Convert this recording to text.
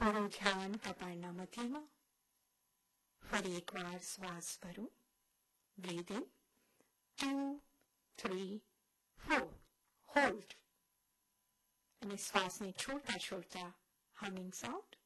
થોડું ધ્યાન કપાળના મધ્યમાં. ફરી એકવાર શ્વાસ ભરો. Breathe in 2, 3, 4. હોલ્ડ. અને શ્વાસને છોડતા છોડતા હમિંગ સાઉન્ડ.